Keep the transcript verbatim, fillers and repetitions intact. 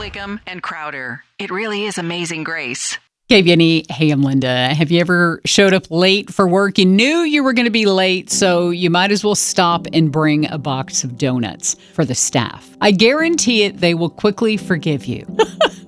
Wickham, and Crowder. It really is Amazing Grace. Hey, Vinny. Hey, I'm Linda. Have you ever showed up late for work? You knew you were going to be late, so you might as well stop and bring a box of donuts for the staff. I guarantee it, they will quickly forgive you.